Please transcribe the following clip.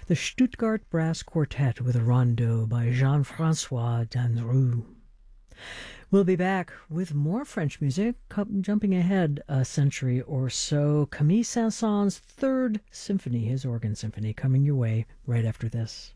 the Stuttgart Brass Quartet with a Rondeau by Jean-François Danrou. We'll be back with more French music, jumping ahead a century or so. Camille Saint-Saëns' Third Symphony, his organ symphony, coming your way right after this.